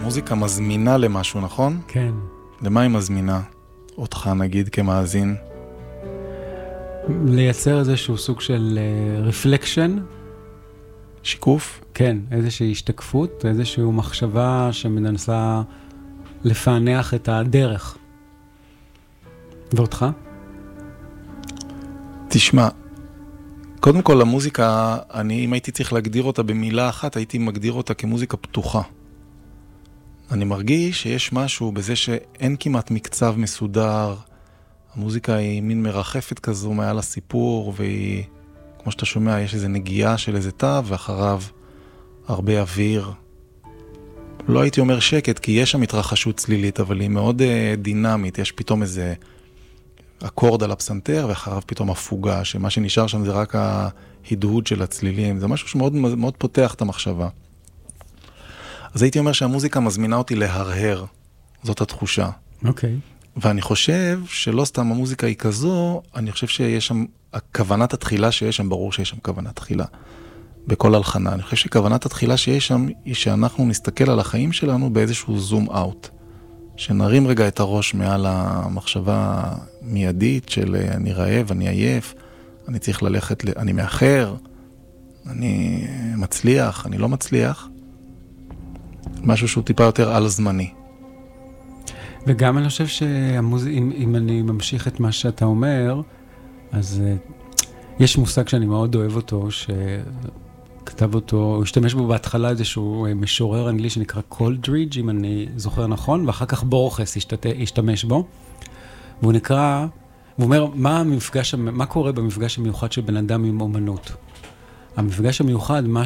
מוזיקה מזמינה למשהו, נכון? כן. למה היא מזמינה? אותך נגיד כמאזין? לייצר איזשהו סוג של רפלקשן. שיקוף? כן, איזושהי השתקפות, איזושהי מחשבה שמנסה לפענח את הדרך. ואותך? תשמע, קודם כל המוזיקה, אם הייתי צריך להגדיר אותה במילה אחת, הייתי מגדיר אותה כמוזיקה פתוחה. אני מרגיש שיש משהו בזה שאין כמעט מקצב מסודר, המוזיקה היא מין מרחפת כזו מעל הסיפור, והיא, כמו שאתה שומע, יש איזו נגיעה של איזה תו, ואחריו הרבה אוויר. לא הייתי אומר שקט, כי יש שם התרחשות צלילית, אבל היא מאוד דינמית, יש פתאום איזה אקורד על הפסנתר, ואחריו פתאום הפוגה, שמה שנשאר שם זה רק ההדהוד של הצלילים, זה משהו שמאוד מאוד פותח את המחשבה. אז הייתי אומר שהמוזיקה מזמינה אותי להרהר, זאת התחושה. אוקיי. ואני חושב שלא סתם המוזיקה היא כזו, אני חושב שיש שם, הכוונת התחילה שיש שם, ברור שיש שם כוונת תחילה, בכל הלחנה. אני חושב שכוונת התחילה שיש שם, היא שאנחנו נסתכל על החיים שלנו באיזשהו זום אאוט. שנרים רגע את הראש מעל המחשבה מיידית של אני רעב, אני עייף, אני צריך ללכת, אני מאחר, אני מצליח, אני לא מצליח. משהו שהוא טיפה יותר על זמני. וגם אני חושב אם אני ממשיך את מה שאתה אומר, אז יש מושג שאני מאוד אוהב אותו, שכתב אותו, הוא השתמש בו בהתחלה איזשהו משורר אנגלי שנקרא קולדרידג', אם אני זוכר נכון, ואחר כך בורכס השתמש בו, והוא נקרא, הוא אומר, מה קורה במפגש המיוחד של בן אדם עם אומנות? המפגש המיוחד, מה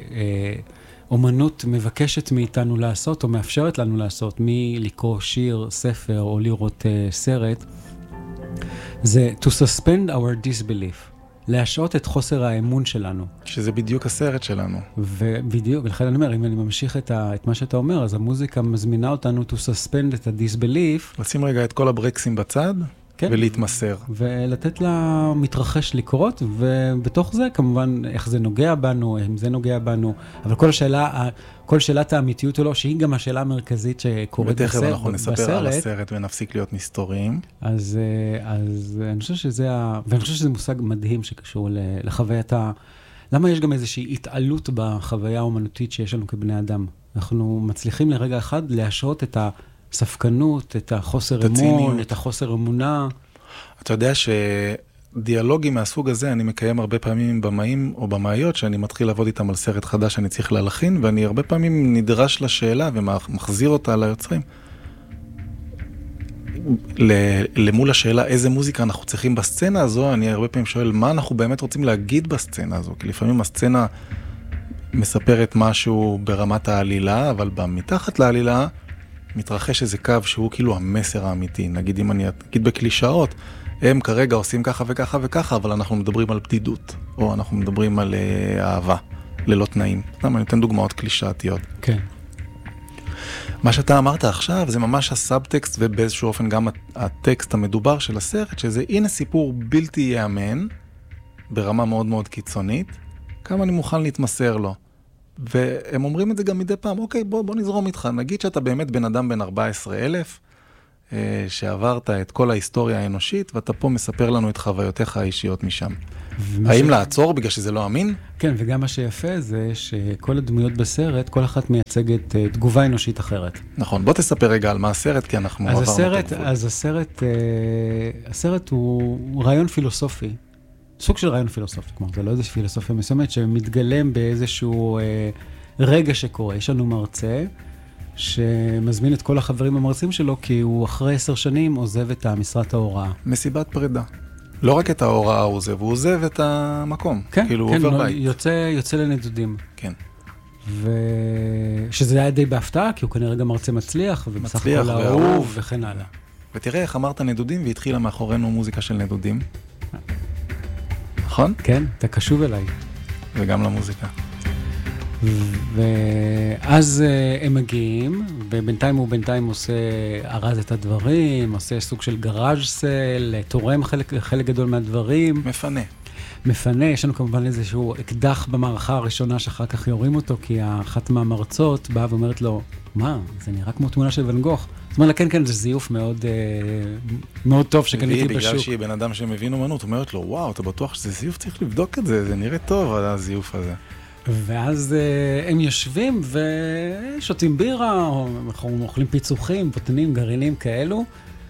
אומנות מבקשת מאיתנו לעשות, או מאפשרת לנו לעשות, מלקרוא שיר, ספר, או לראות סרט, זה to suspend our disbelief, להשעות את חוסר האמון שלנו. שזה בדיוק הסרט שלנו. ובדיוק, ולכן אני אומר, אם אני ממשיך את מה שאתה אומר, אז המוזיקה מזמינה אותנו to suspend את ה-disbelief. לשים רגע את כל הברקסים בצד, כן. ולהתמסר. ולתת לה מתרחש לקרות, ובתוך זה כמובן איך זה נוגע בנו, אם זה נוגע בנו, אבל כל שאלת האמיתיות שלו, שהיא גם השאלה המרכזית שקורית בסרט. ותכף אנחנו נספר על הסרט ונפסיק להיות מסתוריים. אז אני חושב ואני חושב שזה מושג מדהים שקשור לחוויית למה יש גם איזושהי התעלות בחוויה האומנותית שיש לנו כבני אדם? אנחנו מצליחים לרגע אחד להשרות את הספקנות, את החוסר אמון, את החוסר אמונה. אתה יודע שדיאלוגים מהסוג הזה אני מקיים הרבה פעמים עם במאים או במאיות, שאני מתחיל לעבוד איתם על סרט חדש שאני צריך להלחין, ואני הרבה פעמים נדרש לשאלה ומחזיר אותה ליוצרים. למול השאלה איזה מוזיקה אנחנו צריכים בסצנה הזו, אני הרבה פעמים שואל מה אנחנו באמת רוצים להגיד בסצנה הזו, כי לפעמים הסצנה מספרת משהו ברמת העלילה, אבל מתחת לעלילה מתרחש איזה קו שהוא כאילו המסר האמיתי. נגיד אם אני אגיד בקלישאות, הם כרגע עושים ככה וככה וככה, אבל אנחנו מדברים על בדידות, או אנחנו מדברים על אהבה, ללא תנאים. אני אתן דוגמאות קלישאתיות. כן. מה שאתה אמרת עכשיו זה ממש הסאבטקסט ובאיזשהו אופן גם הטקסט המדובר של הסרט, שזה הנה סיפור בלתי יאמן, ברמה מאוד מאוד קיצונית, כמה אני מוכן להתמסר לו. והם אומרים את זה גם מדי פעם, אוקיי, בוא נזרום איתך. נגיד שאתה באמת בן אדם בן 14,000, שעברת את כל ההיסטוריה האנושית, ואתה פה מספר לנו את חוויותיך האישיות משם. האם לעצור בגלל שזה לא אמין? כן, וגם מה שיפה זה שכל הדמויות בסרט, כל אחת מייצגת תגובה אנושית אחרת. נכון, בוא תספר רגע על מה הסרט, כי אנחנו עברנו את הגבול. אז הסרט הוא רעיון פילוסופי. סוג של רעיון פילוסופי, כלומר, זה לא איזושהי פילוסופיה מסוימת, שמתגלם באיזשהו רגע שקורה. יש לנו מרצה שמזמין את כל החברים המרצים שלו, כי הוא אחרי 10 שנים עוזב את משרת ההוראה. מסיבת פרידה. לא רק את ההוראה הוא עוזב, הוא עוזב את המקום. כן, כאילו כן, עובר בית. יוצא לנדודים. כן. ושזה היה די בהפתעה, כי הוא כנראה גם מרצה מצליח, ובסך הכל אהוב וכן הלאה. ותראה איך אמרת נדודים, והתחילה מאחורינו מוזיקה של נדודים. נכון? כן, אתה קשוב אליי. וגם למוזיקה. ואז הם מגיעים, ובינתיים הוא עושה, ארז את הדברים, עושה סוג של גראז' סל, תורם חלק גדול מהדברים. מפנה, יש לנו כמובן איזשהו אקדח במערכה הראשונה שאחר כך יורים אותו, כי אחת מהמרצות באה ואומרת לו, מה, זה נראה כמו תמונה של ואן גוך. זאת אומרת, כן, זה זיוף מאוד, מאוד טוב שקניתי בשוק. בגלל שהיא בן אדם שמבין אומנות, אומרת לו, וואו, אתה בטוח שזה זיוף, צריך לבדוק את זה, זה נראה טוב, הזיוף הזה. ואז הם יושבים ושותים בירה, או אוכלים פיצוחים, בוטנים, גרעינים כאלו,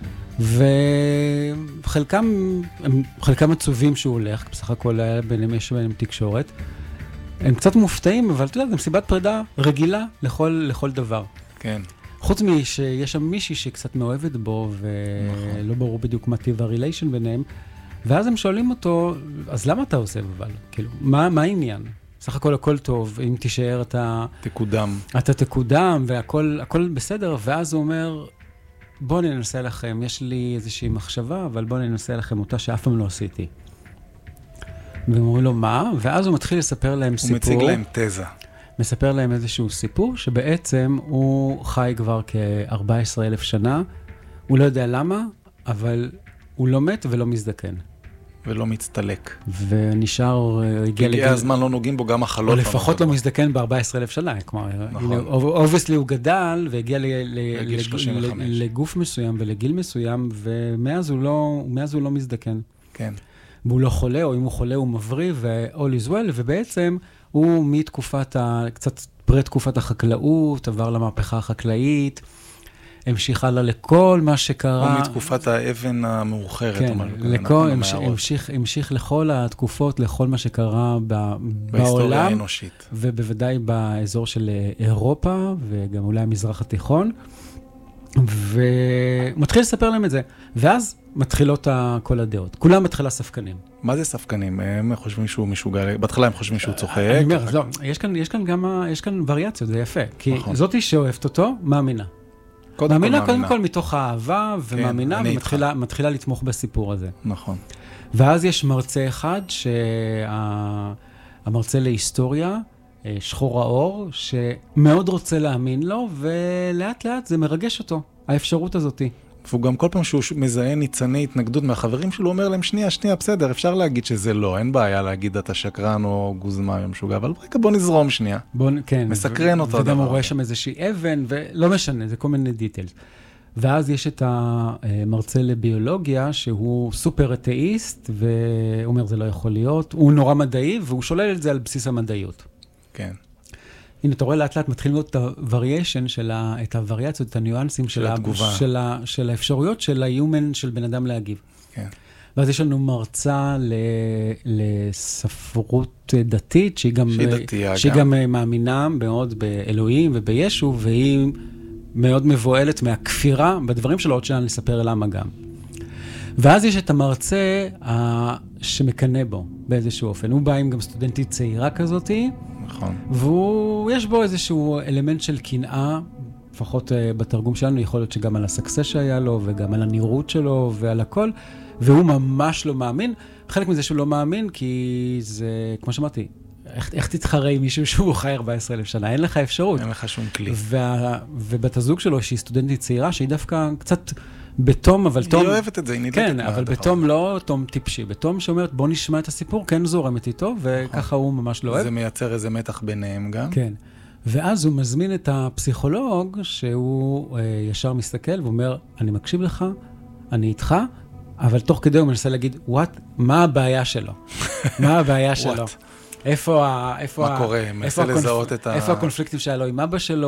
וחלקם עצובים שהוא הולך, בסך הכל היה ביניהם, יש ביניהם תקשורת. הם קצת מופתעים, אבל אתה יודע, גם סיבת פרידה רגילה לכל דבר. כן. חוץ שיש שם מישהי שקצת מאוהבת בו, ולא ברור בדיוק מה טיב הריליישן ביניהם, ואז הם שואלים אותו, אז למה אתה עושה אבל? כאילו, מה העניין? סך הכל טוב, אם תישאר אתה תקודם, והכל בסדר, ואז הוא אומר, בוא ננסה לכם, יש לי איזושהי מחשבה, אבל בוא ננסה לכם אותה שאף פעם לא עשיתי. והם אומרים לו, מה? ואז הוא מתחיל לספר להם סיפור. הוא מציג להם תזה. מספר להם איזשהו סיפור, שבעצם הוא חי כבר כ-14,000 שנה, הוא לא יודע למה, אבל הוא לא מת ולא מזדקן. ולא מצטלק. ונשאר, הגיע הזמן לא נוגעים בו גם החלות. או לפחות לא מזדקן ב-14,000 שנה. כלומר, אובייסלי הוא גדל והגיע לגוף מסוים ולגיל מסוים, ומאז הוא לא מזדקן. כן. והוא לא חולה, או אם הוא חולה הוא מבריא, ו-all is well, ובעצם הוא מתקופת, קצת פרה-תקופת החקלאות, עבר למהפכה החקלאית, המשיך הלאה לכל מה שקרה. או מתקופת האבן המאוחרת. כן, המשיך לכל התקופות, לכל מה שקרה בהיסטוריה האנושית. ובוודאי באזור של אירופה, וגם אולי המזרח התיכון. ומתחיל לספר להם את זה. ואז מתחילות כל הדעות. כולם מתחילה ספקנים. מה זה ספקנים? הם חושבים שהוא משוגע, בהתחלה הם חושבים שהוא צוחק. אני אומר, לא, יש כאן וריאציות, זה יפה. כי זאתי שאוהבת אותו, מאמינה. מאמינה קודם כל מתוך האהבה, ומאמינה, ומתחילה לתמוך בסיפור הזה. נכון. ואז יש מרצה אחד, המרצה להיסטוריה, שחור האור, שמאוד רוצה להאמין לו, ולאט לאט זה מרגש אותו, האפשרות הזאת. והוא גם כל פעם שהוא מזהה ניצני התנגדות מהחברים שלו, אומר להם, שנייה, בסדר, אפשר להגיד שזה לא, אין בעיה להגיד אתה שקרן או גוזמה משוגע, אבל רגע בוא נזרום שנייה. כן. מסקרן אותו. וגם הוא רואה שם איזושהי אבן, ולא משנה, זה כל מיני דיטלס. ואז יש את המרצה לביולוגיה, שהוא סופר אתאיסט, והוא אומר, זה לא יכול להיות, הוא נורא מדעי, והוא שולל את זה על בסיס המדעיות. כן. הנה, אתה רואה לאט לאט מתחיל להיות את הווריאשן, את הווריאציות, את הניואנסים של האפשרויות של היומן של בן אדם להגיב. כן. ואז יש לנו מרצה לספרות דתית, שהיא גם מאמינה מאוד באלוהים ובישו, והיא מאוד מבועלת מהכפירה בדברים שלו, עוד שנה נספר למה גם. ואז יש את המרצה שמקנה בו באיזשהו אופן. הוא בא עם גם סטודנטית צעירה כזאת, נכון. ויש בו איזשהו אלמנט של קנאה, לפחות בתרגום שלנו, יכול להיות שגם על הסקסס שהיה לו, וגם על הנראות שלו, ועל הכל, והוא ממש לא מאמין. חלק מזה שהוא לא מאמין, כי זה, כמו שאמרתי, איך תתחרה עם מישהו שהוא חי 14,000 שנה? אין לך אפשרות. אין לך שום כלי. ובת הזוג שלו, שהיא סטודנטית צעירה, שהיא דווקא קצת בתום, אבל תום... היא אוהבת את זה, היא נדלקת. כן, אבל בתום לא תום טיפשי. בתום שאומרת, בוא נשמע את הסיפור, כן זורמת איתו, וככה הוא ממש לא אוהב. זה מייצר איזה מתח ביניהם גם. כן. ואז הוא מזמין את הפסיכולוג, שהוא ישר מסתכל ואומר, אני מקשיב לך, אני איתך, אבל תוך כדי הוא מנסה להגיד, מה הבעיה שלו? מה הבעיה שלו? מה קורה? מנסה לזהות את איפה הקונפליקטים שהיה לו עם אבא שלו?